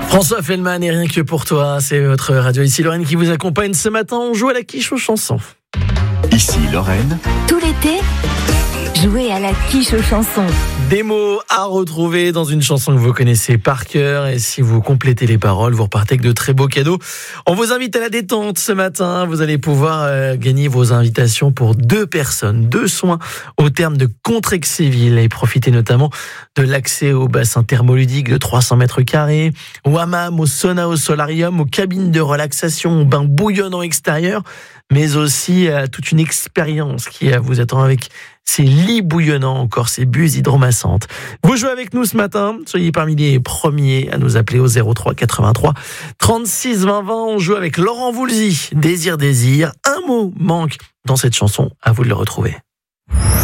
François Fellman et Rien que pour toi, c'est votre radio ici Lorraine qui vous accompagne ce matin. On joue à la quiche aux chansons. Ici Lorraine. Tout l'été, jouez à la quiche aux chansons. Des mots à retrouver dans une chanson que vous connaissez par cœur. Et si vous complétez les paroles, vous repartez avec de très beaux cadeaux. On vous invite à la détente ce matin. Vous allez pouvoir gagner vos invitations pour 2 personnes, 2 soins au terme de Contrexéville. Et profitez notamment de l'accès au bassin thermoludique de 300 mètres carrés, au hammam, au sauna, au solarium, aux cabines de relaxation, au bain bouillonnant extérieur, mais aussi toute une expérience qui vous attend avec ces lits bouillonnants, encore ces buses hydromassantes. Vous jouez avec nous ce matin, soyez parmi les premiers à nous appeler au 03 83 36 20 20. On joue avec Laurent Voulzy, Désir, désir. Un mot manque dans cette chanson, à vous de le retrouver.